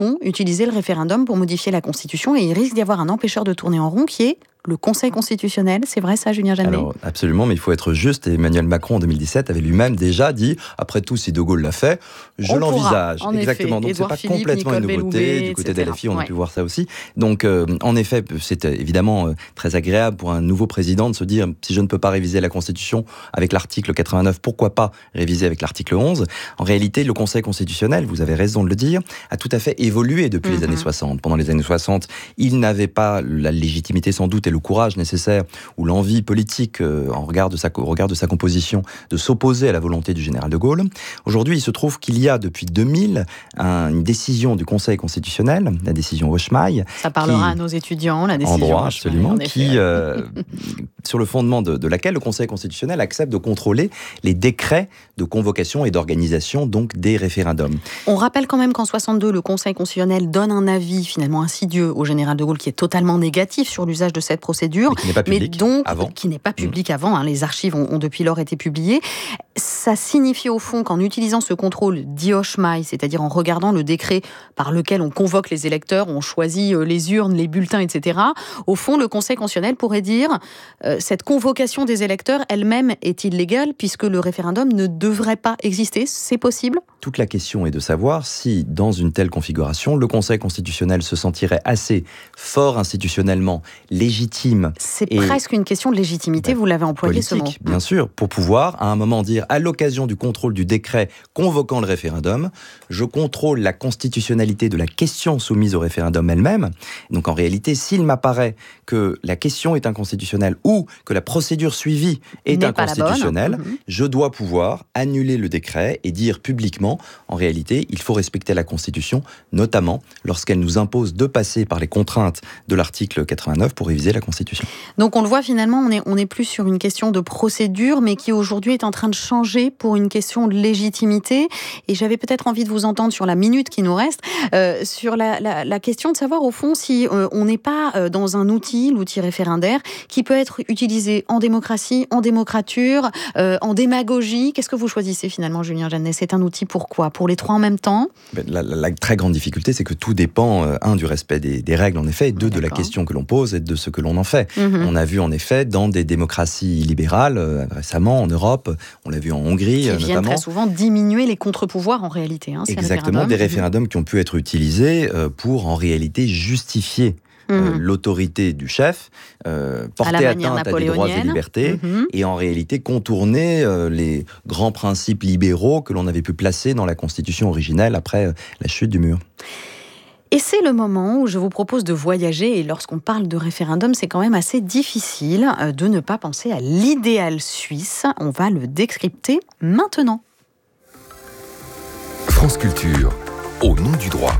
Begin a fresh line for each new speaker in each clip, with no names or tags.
Macron utiliser le référendum pour modifier la Constitution et il risque d'y avoir un empêcheur de tourner en rond qui est le Conseil constitutionnel. C'est vrai ça, Julien Jeannet ?
Alors, absolument, mais il faut être juste. Et Emmanuel Macron, en 2017, avait lui-même déjà dit, après tout, si De Gaulle l'a fait, je l'envisage.
Exactement.
Donc, c'est pas complètement une nouveauté. Du côté de LFI, on a pu voir ça aussi. Donc, en effet, c'est évidemment très agréable pour un nouveau président de se dire, si je ne peux pas réviser la Constitution avec l'article 89, pourquoi pas réviser avec l'article 11 ? En réalité, le Conseil constitutionnel, vous avez raison de le dire, a tout à fait évolué depuis les années 60. Pendant les années 60, il n'avait pas la légitimité sans doute et le courage nécessaire ou l'envie politique au regard de sa composition de s'opposer à la volonté du général de Gaulle. Aujourd'hui, il se trouve qu'il y a depuis 2000 une décision du Conseil constitutionnel, la décision Hauchemaille.
Ça parlera à nos étudiants, la décision
en droit,
Hauchemaille,
absolument, sur le fondement de laquelle le Conseil constitutionnel accepte de contrôler les décrets de convocation et d'organisation donc des référendums.
On rappelle quand même qu'en 62, le Conseil constitutionnel donne un avis finalement insidieux au général de Gaulle qui est totalement négatif sur l'usage de cette procédure,
mais qui n'est pas public avant.
Qui n'est pas public avant. Les archives ont depuis lors été publiées. Ça signifie au fond qu'en utilisant ce contrôle dit Hauchemaille, c'est-à-dire en regardant le décret par lequel on convoque les électeurs, on choisit les urnes, les bulletins, etc. Au fond, le Conseil constitutionnel pourrait dire cette convocation des électeurs elle-même est illégale puisque le référendum ne devrait pas exister. C'est possible ?
Toute la question est de savoir si, dans une telle configuration, le Conseil constitutionnel se sentirait assez fort institutionnellement, légitime.
C'est presque une question de légitimité, vous l'avez employé
politique,
ce mot.
Bien sûr, pour pouvoir, à un moment, dire, à l'occasion du contrôle du décret convoquant le référendum, je contrôle la constitutionnalité de la question soumise au référendum elle-même. Donc en réalité, s'il m'apparaît que la question est inconstitutionnelle ou que la procédure suivie est inconstitutionnelle, je dois pouvoir annuler le décret et dire publiquement, en réalité, il faut respecter la Constitution, notamment lorsqu'elle nous impose de passer par les contraintes de l'article 89 pour réviser la Constitution.
Donc on le voit finalement, on est plus sur une question de procédure, mais qui aujourd'hui est en train de changer pour une question de légitimité. Et j'avais peut-être envie de vous entendre sur la minute qui nous reste, sur la question de savoir au fond si on n'est pas dans un outil, l'outil référendaire, qui peut être utilisé en démocratie, en démocrature, en démagogie. Qu'est-ce que vous choisissez finalement, Julien Jeannet ? C'est un outil pour quoi ? Pour les trois en même temps ?
La très grande difficulté, c'est que tout dépend, du respect des règles, en effet, et de la question que l'on pose et de ce que l'on en fait. On a vu, en effet, dans des démocraties libérales, récemment, en Europe, on l'a vu en Hongrie,
notamment. Qui viennent très souvent diminuer les contre-pouvoirs, en réalité.
Exactement, des référendums qui ont pu être utilisés pour, en réalité, justifier l'autorité du chef, porter atteinte à des droits et libertés, et en réalité contourner les grands principes libéraux que l'on avait pu placer dans la Constitution originelle après la chute du mur.
Et c'est le moment où je vous propose de voyager, et lorsqu'on parle de référendum, c'est quand même assez difficile de ne pas penser à l'idéal suisse. On va le décrypter maintenant.
France Culture, au nom du droit.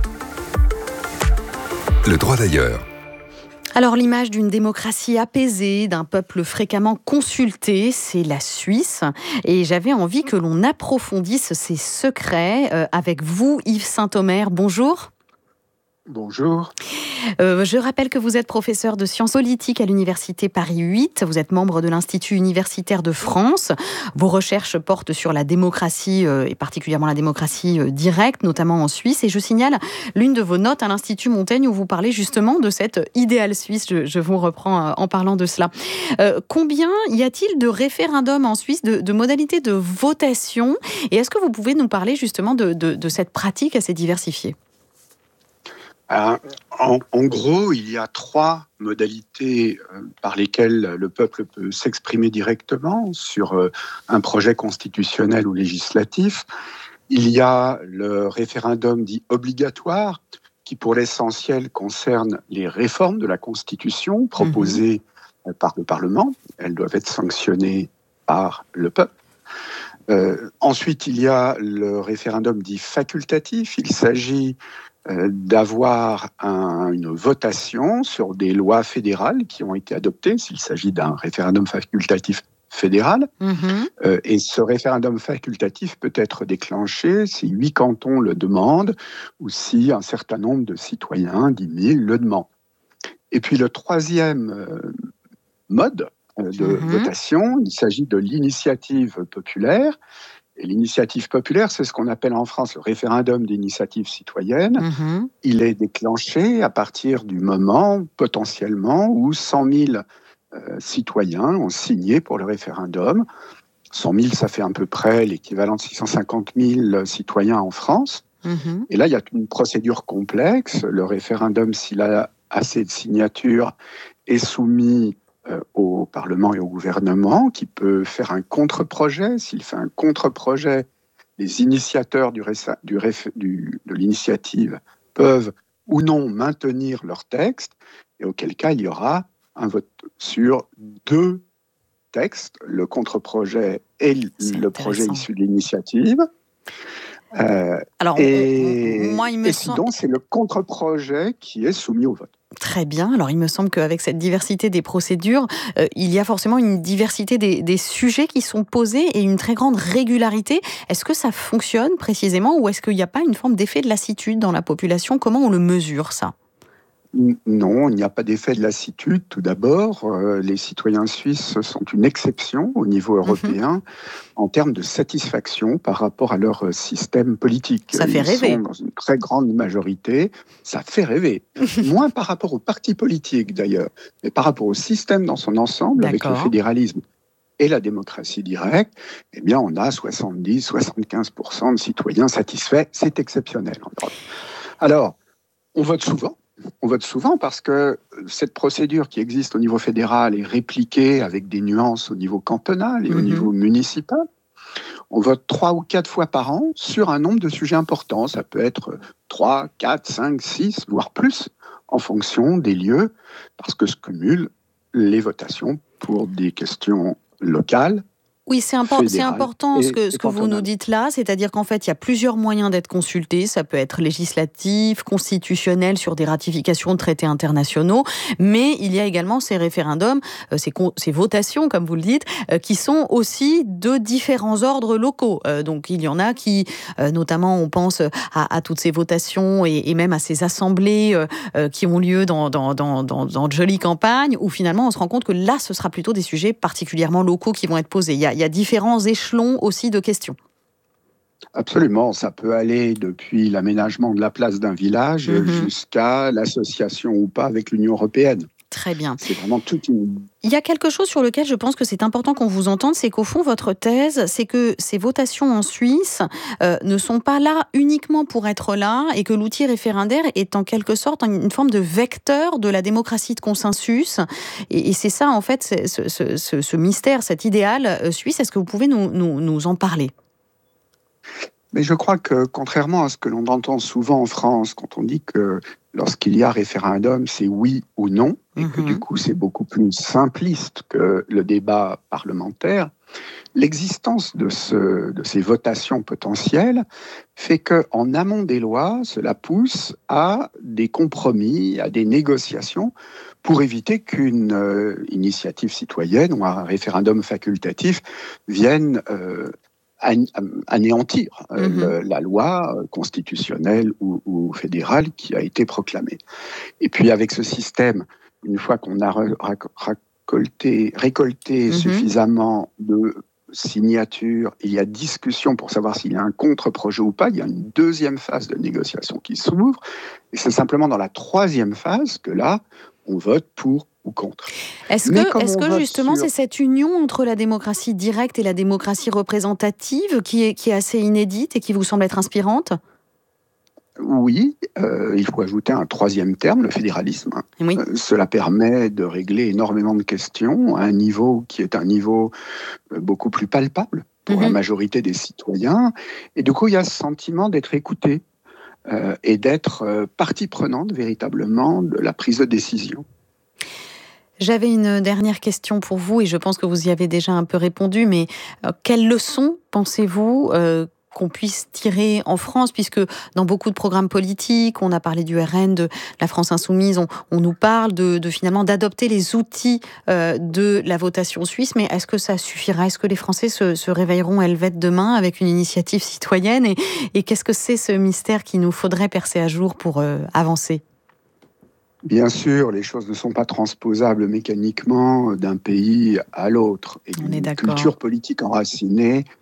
Le droit d'ailleurs.
Alors l'image d'une démocratie apaisée, d'un peuple fréquemment consulté, c'est la Suisse. Et j'avais envie que l'on approfondisse ses secrets avec vous, Yves Saint-Omer. Bonjour.
Bonjour.
Je rappelle que vous êtes professeur de sciences politiques à l'Université Paris 8. Vous êtes membre de l'Institut universitaire de France. Vos recherches portent sur la démocratie, et particulièrement la démocratie directe, notamment en Suisse. Et je signale l'une de vos notes à l'Institut Montaigne où vous parlez justement de cet idéal suisse. Je vous reprends en parlant de cela. Combien y a-t-il de référendums en Suisse, de modalités de votation ? Et est-ce que vous pouvez nous parler justement de cette pratique assez diversifiée ?
En gros, il y a 3 modalités par lesquelles le peuple peut s'exprimer directement sur un projet constitutionnel ou législatif. Il y a le référendum dit obligatoire, qui pour l'essentiel concerne les réformes de la Constitution proposées par le Parlement. Elles doivent être sanctionnées par le peuple. Ensuite, il y a le référendum dit facultatif. Il s'agit d'avoir une votation sur des lois fédérales qui ont été adoptées, s'il s'agit d'un référendum facultatif fédéral. Et ce référendum facultatif peut être déclenché si 8 cantons le demandent ou si un certain nombre de citoyens, 10 000, le demandent. Et puis le troisième mode de votation, il s'agit de l'initiative populaire. Et l'initiative populaire, c'est ce qu'on appelle en France le référendum d'initiative citoyenne. Il est déclenché à partir du moment, potentiellement, où 100 000 citoyens ont signé pour le référendum. 100 000, ça fait à peu près l'équivalent de 650 000 citoyens en France. Et là, il y a une procédure complexe. Le référendum, s'il a assez de signatures, est soumis au Parlement et au gouvernement, qui peut faire un contre-projet. S'il fait un contre-projet, les initiateurs de l'initiative peuvent ou non maintenir leur texte, et auquel cas il y aura un vote sur 2 textes, le contre-projet et le projet issu de l'initiative.
Alors, moi, il me semble...
donc, c'est le contre-projet qui est soumis au vote.
Très bien. Alors, il me semble qu'avec cette diversité des procédures, il y a forcément une diversité des sujets qui sont posés et une très grande régularité. Est-ce que ça fonctionne précisément ou est-ce qu'il n'y a pas une forme d'effet de lassitude dans la population ? Comment on le mesure, ça ?
Non, il n'y a pas d'effet de lassitude. Tout d'abord, les citoyens suisses sont une exception au niveau européen en termes de satisfaction par rapport à leur système politique.
Ça fait rêver.
Ils sont dans une très grande majorité. Ça fait rêver. Moins par rapport aux partis politiques d'ailleurs, mais par rapport au système dans son ensemble, avec le fédéralisme et la démocratie directe, eh bien, on a 70-75% de citoyens satisfaits. C'est exceptionnel en Europe. Alors, on vote souvent. On vote souvent parce que cette procédure qui existe au niveau fédéral est répliquée avec des nuances au niveau cantonal et au niveau municipal. On vote 3 ou 4 fois par an sur un nombre de sujets importants. Ça peut être 3, 4, 5, 6, voire plus, en fonction des lieux, parce que se cumulent les votations pour des questions locales.
Oui, c'est important ce que vous nous dites là, c'est-à-dire qu'en fait, il y a plusieurs moyens d'être consulté. Ça peut être législatif, constitutionnel sur des ratifications de traités internationaux, mais il y a également ces référendums, ces votations, comme vous le dites, qui sont aussi de différents ordres locaux. Donc, il y en a qui, notamment, on pense à toutes ces votations et même à ces assemblées qui ont lieu dans de jolies campagnes, où finalement, on se rend compte que là, ce sera plutôt des sujets particulièrement locaux qui vont être posés. Il y a différents échelons aussi de questions.
Absolument, ça peut aller depuis l'aménagement de la place d'un village jusqu'à l'association ou pas avec l'Union européenne.
Très bien.
C'est vraiment toute une...
Il y a quelque chose sur lequel je pense que c'est important qu'on vous entende, c'est qu'au fond, votre thèse, c'est que ces votations en Suisse ne sont pas là uniquement pour être là et que l'outil référendaire est en quelque sorte une forme de vecteur de la démocratie de consensus. Et c'est ça, en fait, ce mystère, cet idéal suisse. Est-ce que vous pouvez nous en parler ?
Mais je crois que, contrairement à ce que l'on entend souvent en France, quand on dit que lorsqu'il y a référendum, c'est oui ou non, et que du coup c'est beaucoup plus simpliste que le débat parlementaire, l'existence de ces votations potentielles fait qu'en amont des lois, cela pousse à des compromis, à des négociations pour éviter qu'une initiative citoyenne ou un référendum facultatif vienne anéantir la loi constitutionnelle ou fédérale qui a été proclamée. Et puis avec ce système, une fois qu'on a récolté suffisamment de signatures, il y a discussion pour savoir s'il y a un contre-projet ou pas, il y a une deuxième phase de négociation qui s'ouvre, et c'est simplement dans la troisième phase que là, on vote pour ou contre.
Est-ce que justement c'est cette union entre la démocratie directe et la démocratie représentative qui est assez inédite et qui vous semble être inspirante ?
Oui, il faut ajouter un troisième terme, le fédéralisme.
Oui.
Cela permet de régler énormément de questions à un niveau qui est un niveau beaucoup plus palpable pour la majorité des citoyens. Et du coup, il y a ce sentiment d'être écouté et d'être partie prenante véritablement de la prise de décision.
J'avais une dernière question pour vous et je pense que vous y avez déjà un peu répondu, mais quelles leçons pensez-vous qu'on puisse tirer en France, puisque dans beaucoup de programmes politiques, on a parlé du RN, de la France Insoumise, on nous parle de finalement d'adopter les outils de la votation suisse, mais est-ce que ça suffira ? Est-ce que les Français se réveilleront helvètes demain avec une initiative citoyenne et qu'est-ce que c'est ce mystère qu'il nous faudrait percer à jour pour avancer ?
Bien sûr, les choses ne sont pas transposables mécaniquement d'un pays à l'autre. Et une culture politique enracinée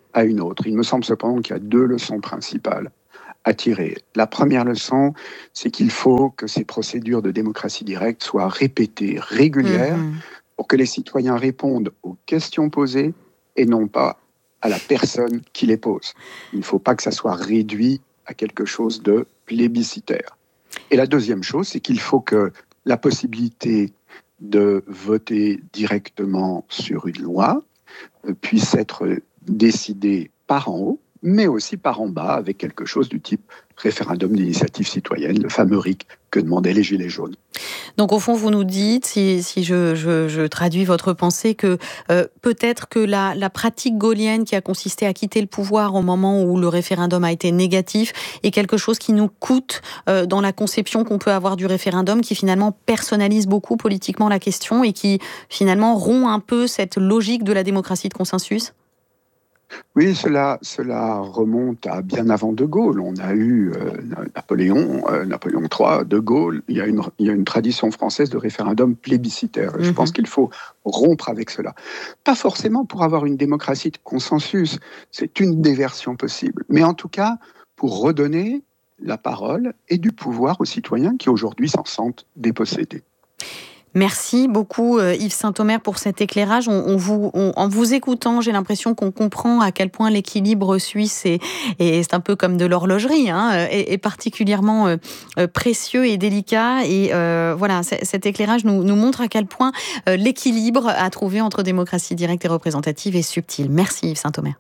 à une autre. Il me semble cependant qu'il y a 2 leçons principales à tirer. La première leçon, c'est qu'il faut que ces procédures de démocratie directe soient répétées, régulières, pour que les citoyens répondent aux questions posées et non pas à la personne qui les pose. Il ne faut pas que ça soit réduit à quelque chose de plébiscitaire. Et la deuxième chose, c'est qu'il faut que la possibilité de voter directement sur une loi puisse être décidée par en haut, mais aussi par en bas, avec quelque chose du type référendum d'initiative citoyenne, le fameux RIC que demandaient les Gilets jaunes.
Donc au fond, vous nous dites, si je traduis votre pensée, que peut-être que la pratique gaullienne qui a consisté à quitter le pouvoir au moment où le référendum a été négatif est quelque chose qui nous coûte dans la conception qu'on peut avoir du référendum, qui finalement personnalise beaucoup politiquement la question et qui finalement rompt un peu cette logique de la démocratie de consensus.
Oui, cela remonte à bien avant De Gaulle. On a eu Napoléon III, De Gaulle. Il y a une tradition française de référendum plébiscitaire. Je pense qu'il faut rompre avec cela. Pas forcément pour avoir une démocratie de consensus, c'est une des versions possibles. Mais en tout cas, pour redonner la parole et du pouvoir aux citoyens qui aujourd'hui s'en sentent dépossédés.
Merci beaucoup Yves Saint-Omer pour cet éclairage. En vous écoutant, j'ai l'impression qu'on comprend à quel point l'équilibre suisse et c'est un peu comme de l'horlogerie, est particulièrement précieux et délicat. Et voilà, cet éclairage nous montre à quel point l'équilibre à trouver entre démocratie directe et représentative est subtil. Merci Yves Saint-Omer.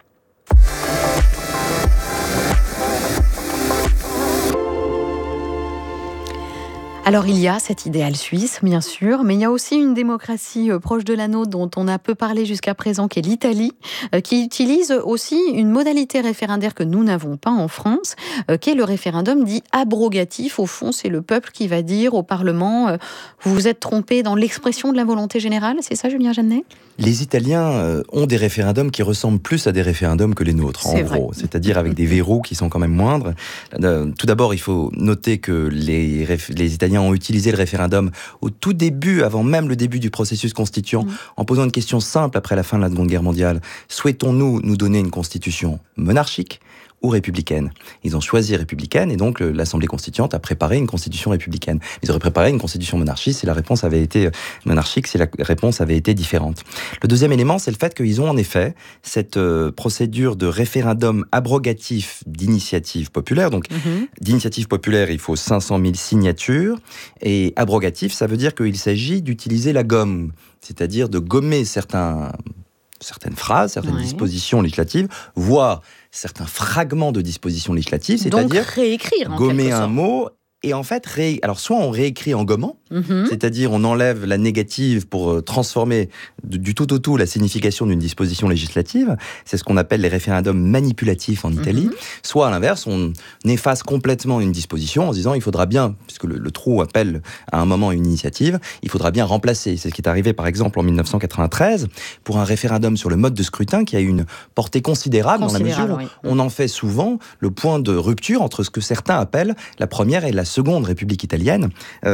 Alors il y a cet idéal suisse, bien sûr, mais il y a aussi une démocratie proche de la nôtre dont on a peu parlé jusqu'à présent, qui est l'Italie, qui utilise aussi une modalité référendaire que nous n'avons pas en France, qui est le référendum dit abrogatif. Au fond, c'est le peuple qui va dire au Parlement vous vous êtes trompé dans l'expression de la volonté générale, c'est ça Julien Jeannet ?
Les Italiens ont des référendums qui ressemblent plus à des référendums que les nôtres, en gros. C'est-à-dire avec des verrous qui sont quand même moindres. Tout d'abord, il faut noter que les Italiens ont utilisé le référendum au tout début, avant même le début du processus constituant, en posant une question simple après la fin de la Seconde Guerre mondiale. Souhaitons-nous nous donner une constitution monarchique ou républicaine? Ils ont choisi républicaine et donc l'Assemblée constituante a préparé une constitution républicaine. Ils auraient préparé une constitution monarchique si la réponse avait été monarchique, si la réponse avait été différente. Le deuxième élément, c'est le fait qu'ils ont en effet cette procédure de référendum abrogatif d'initiative populaire. Donc, d'initiative populaire, il faut 500 000 signatures et abrogatif, ça veut dire qu'il s'agit d'utiliser la gomme, c'est-à-dire de gommer certaines phrases, certaines dispositions législatives, voire certains fragments de dispositions législatives, c'est-à-dire
réécrire
gommer un mot. Et en fait, alors soit on réécrit en gommant, c'est-à-dire on enlève la négative pour transformer du tout au tout la signification d'une disposition législative, c'est ce qu'on appelle les référendums manipulatifs en Italie, soit à l'inverse, on efface complètement une disposition en se disant il faudra bien, puisque le trou appelle à un moment une initiative, il faudra bien remplacer. C'est ce qui est arrivé par exemple en 1993 pour un référendum sur le mode de scrutin qui a eu une portée considérable dans la mesure où on en fait souvent le point de rupture entre ce que certains appellent la première et la seconde République italienne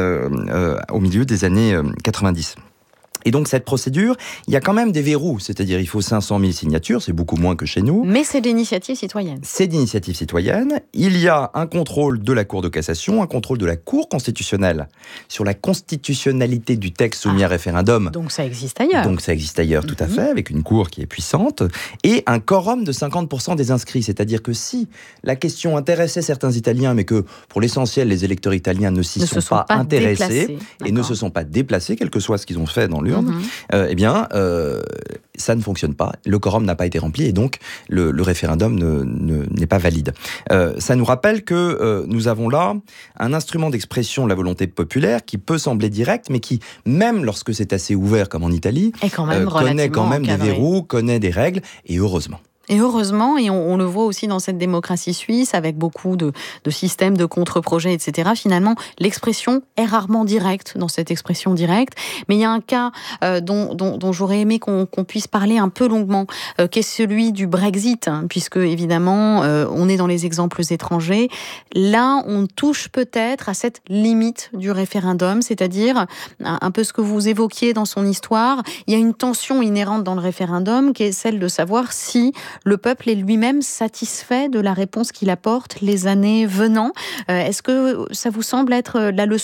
au milieu des années 90. Et donc, cette procédure, il y a quand même des verrous. C'est-à-dire, il faut 500 000 signatures, c'est beaucoup moins que chez nous.
Mais c'est d'initiative citoyenne.
C'est d'initiative citoyenne. Il y a un contrôle de la Cour de cassation, un contrôle de la Cour constitutionnelle sur la constitutionnalité du texte soumis à référendum.
Donc, ça existe ailleurs.
Donc, ça existe ailleurs, tout à fait, avec une Cour qui est puissante. Et un quorum de 50% des inscrits. C'est-à-dire que si la question intéressait certains Italiens, mais que, pour l'essentiel, les électeurs italiens ne s'y sont pas intéressés et ne se sont pas déplacés, quel que soit ce qu'ils ont fait dans l'urne, ça ne fonctionne pas. Le quorum n'a pas été rempli et donc le référendum n'est pas valide. Ça nous rappelle que nous avons là un instrument d'expression de la volonté populaire qui peut sembler direct, mais qui, même lorsque c'est assez ouvert comme en Italie, connaît quand même des verrous, connaît des règles, et heureusement.
Et heureusement, et on le voit aussi dans cette démocratie suisse, avec beaucoup de systèmes de contre-projets, etc., finalement, l'expression est rarement directe dans cette expression directe. Mais il y a un cas dont j'aurais aimé qu'on puisse parler un peu longuement, qui est celui du Brexit, puisque, évidemment, on est dans les exemples étrangers. Là, on touche peut-être à cette limite du référendum, c'est-à-dire un peu ce que vous évoquiez dans son histoire. Il y a une tension inhérente dans le référendum, qui est celle de savoir si le peuple est lui-même satisfait de la réponse qu'il apporte les années venant. Est-ce que ça vous semble être la leçon